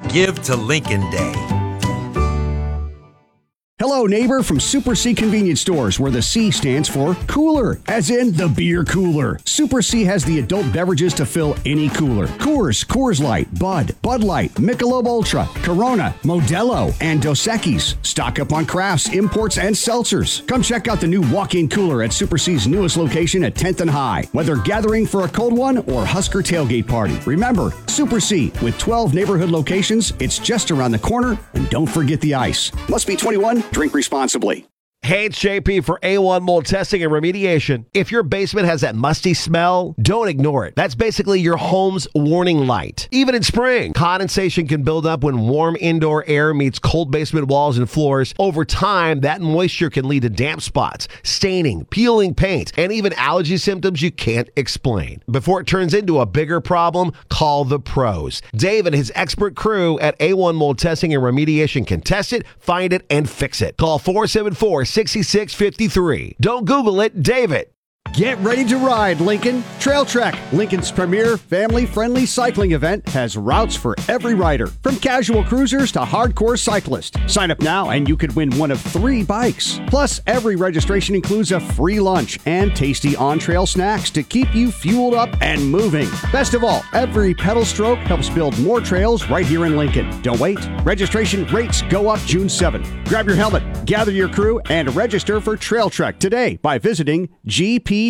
Give to Lincoln Day. Hello, neighbor from Super C Convenience Stores, where the C stands for cooler, as in the beer cooler. Super C has the adult beverages to fill any cooler. Coors, Coors Light, Bud Light, Michelob Ultra, Corona, Modelo, and Dos Equis. Stock up on crafts, imports, and seltzers. Come check out the new walk-in cooler at Super C's newest location at 10th and High. Whether gathering for a cold one or Husker tailgate party, remember, Super C, with 12 neighborhood locations, it's just around the corner, and don't forget the ice. Must be 21. Drink responsibly. Hey, it's JP for A1 Mold Testing and Remediation. If your basement has that musty smell, don't ignore it. That's basically your home's warning light. Even in spring, condensation can build up when warm indoor air meets cold basement walls and floors. Over time, that moisture can lead to damp spots, staining, peeling paint, and even allergy symptoms you can't explain. Before it turns into a bigger problem, call the pros. Dave and his expert crew at A1 Mold Testing and Remediation can test it, find it, and fix it. Call 474-6653. Don't Google it, David. Get ready to ride, Lincoln. Trail Trek, Lincoln's premier family-friendly cycling event, has routes for every rider, from casual cruisers to hardcore cyclists. Sign up now and you could win one of 3 bikes. Plus, every registration includes a free lunch and tasty on-trail snacks to keep you fueled up and moving. Best of all, every pedal stroke helps build more trails right here in Lincoln. Don't wait. Registration rates go up June 7th. Grab your helmet, gather your crew, and register for Trail Trek today by visiting GPTN.org.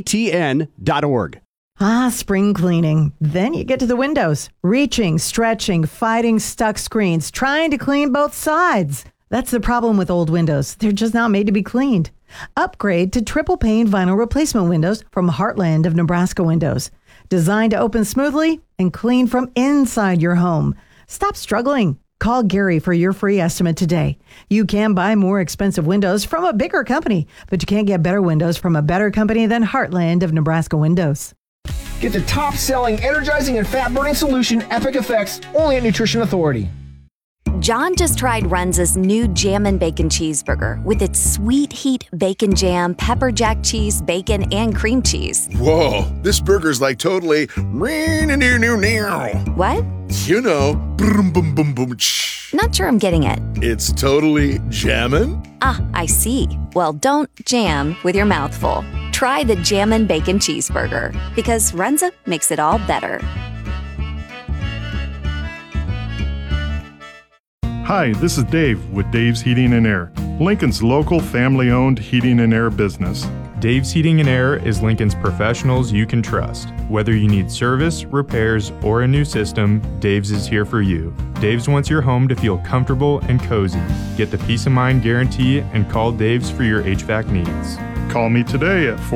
Spring cleaning. Then you get to the windows. Reaching, stretching, fighting stuck screens, trying to clean both sides. That's the problem with old windows. They're just not made to be cleaned. Upgrade to triple pane vinyl replacement windows from Heartland of Nebraska Windows. Designed to open smoothly and clean from inside your home. Stop struggling. Call Gary for your free estimate today. You can buy more expensive windows from a bigger company, but you can't get better windows from a better company than Heartland of Nebraska Windows. Get the top-selling, energizing, and fat-burning solution, Epic Effects, only at Nutrition Authority. John just tried Runza's new Jammin' Bacon Cheeseburger with its sweet heat bacon jam, pepper jack cheese, bacon, and cream cheese. Whoa, this burger's like totally... What? You know, boom, boom, boom, boom. Not sure I'm getting it. It's totally jammin'? Ah, I see. Well, don't jam with your mouth full. Try the Jammin' Bacon Cheeseburger, because Runza makes it all better. Hi, this is Dave with Dave's Heating and Air, Lincoln's local family-owned heating and air business. Dave's Heating and Air is Lincoln's professionals you can trust. Whether you need service, repairs, or a new system, Dave's is here for you. Dave's wants your home to feel comfortable and cozy. Get the peace of mind guarantee and call Dave's for your HVAC needs. Call me today at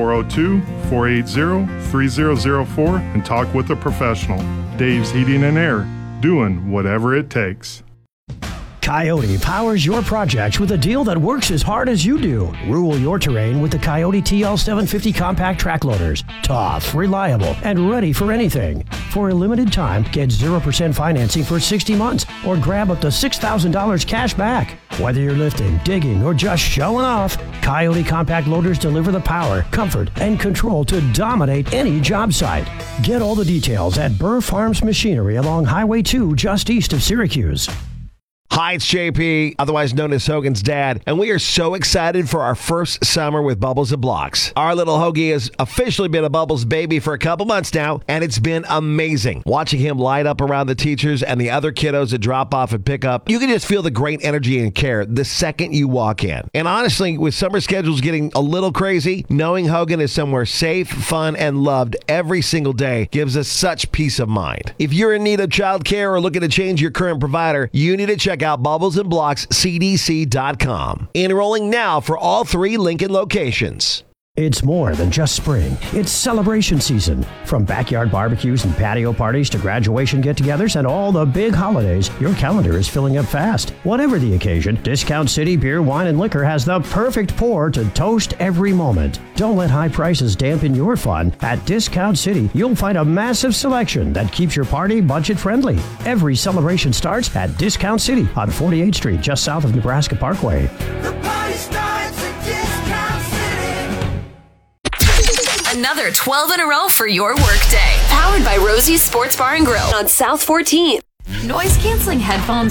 402-480-3004 and talk with a professional. Dave's Heating and Air, doing whatever it takes. Coyote powers your projects with a deal that works as hard as you do. Rule your terrain with the Coyote TL750 compact track loaders. Tough, reliable, and ready for anything. For a limited time, get 0% financing for 60 months or grab up to $6,000 cash back. Whether you're lifting, digging, or just showing off, Coyote compact loaders deliver the power, comfort, and control to dominate any job site. Get all the details at Burr Farms Machinery along Highway 2 just east of Syracuse. Hi, it's JP, otherwise known as Hogan's dad, and we are so excited for our first summer with Bubbles and Blocks. Our little Hoagie has officially been a Bubbles baby for a couple months now, and it's been amazing. Watching him light up around the teachers and the other kiddos that drop off and pick up, you can just feel the great energy and care the second you walk in. And honestly, with summer schedules getting a little crazy, knowing Hogan is somewhere safe, fun, and loved every single day gives us such peace of mind. If you're in need of childcare or looking to change your current provider, you need to check out Bubbles and Blocks CDC.com. Enrolling now for all 3 Lincoln locations. It's more than just spring. It's celebration season. From backyard barbecues and patio parties to graduation get-togethers and all the big holidays, your calendar is filling up fast. Whatever the occasion, Discount City Beer, Wine, and Liquor has the perfect pour to toast every moment. Don't let high prices dampen your fun. At Discount City, you'll find a massive selection that keeps your party budget-friendly. Every celebration starts at Discount City on 48th Street, just south of Nebraska Parkway. The party starts at Discount City. Another 12 in a row for your workday. Powered by Rosie's Sports Bar and Grill on South 14th. Noise-canceling headphones